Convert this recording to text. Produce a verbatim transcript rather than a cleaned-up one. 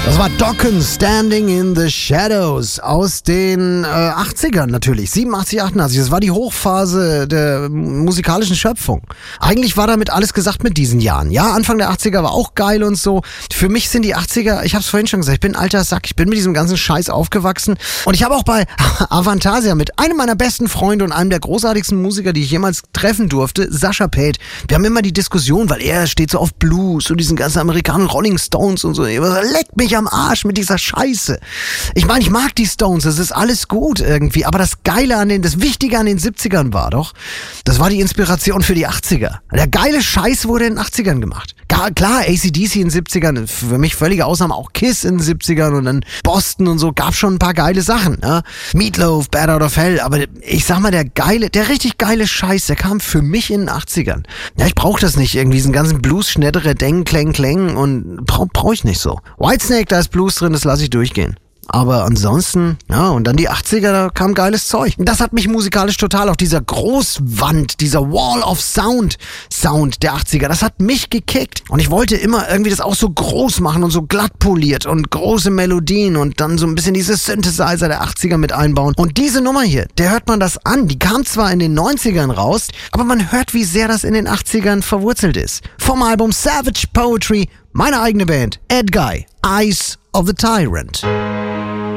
Das war Dokken, Standing in the Shadows aus den äh, achtzigern natürlich, siebenundachtzig, achtundachtzig. Das war die Hochphase der musikalischen Schöpfung. Eigentlich war damit alles gesagt mit diesen Jahren. Ja, Anfang der achtziger war auch geil und so. Für mich sind die achtziger, ich hab's vorhin schon gesagt, ich bin ein alter Sack, ich bin mit diesem ganzen Scheiß aufgewachsen. Und ich habe auch bei Avantasia mit einem meiner besten Freunde und einem der großartigsten Musiker, die ich jemals treffen durfte, Sascha Paeth. Wir haben immer die Diskussion, weil er steht so auf Blues und diesen ganzen amerikanischen Rolling Stones und so. Leckt mich am Arsch mit dieser Scheiße. Ich meine, ich mag die Stones, das ist alles gut irgendwie, aber das Geile an den, das Wichtige an den siebzigern war doch, das war die Inspiration für die achtziger. Der geile Scheiß wurde in den achtzigern gemacht. Gar, klar, A C D C in den siebzigern, für mich völlige Ausnahme, auch Kiss in den siebzigern und dann Boston und so, gab schon ein paar geile Sachen, ne? Meatloaf, Bad Out of Hell, aber ich sag mal, der geile, der richtig geile Scheiß, der kam für mich in den achtzigern. Ja, ich brauch das nicht, irgendwie diesen ganzen Blues, Schnettere, Deng, Kleng, Kleng und brauch, brauch ich nicht so. Whitesnake, da ist Blues drin, das lasse ich durchgehen. Aber ansonsten, ja, und dann die achtziger, da kam geiles Zeug. Das hat mich musikalisch total auf dieser Großwand, dieser Wall of Sound, Sound der achtziger, das hat mich gekickt. Und ich wollte immer irgendwie das auch so groß machen und so glatt poliert und große Melodien und dann so ein bisschen diese Synthesizer der achtziger mit einbauen. Und diese Nummer hier, der hört man das an. Die kam zwar in den neunzigern raus, aber man hört, wie sehr das in den achtzigern verwurzelt ist. Vom Album Savage Poetry, meine eigene Band, Ed Guy, Eyes of the Tyrant.